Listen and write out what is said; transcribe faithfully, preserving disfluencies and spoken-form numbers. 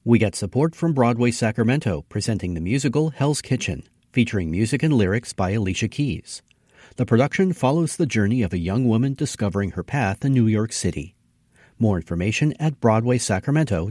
We get support from Broadway Sacramento, presenting the musical Hell's Kitchen, featuring music and lyrics by Alicia Keys. The production follows the journey of a young woman discovering her path in New York City. More information at broadway sacramento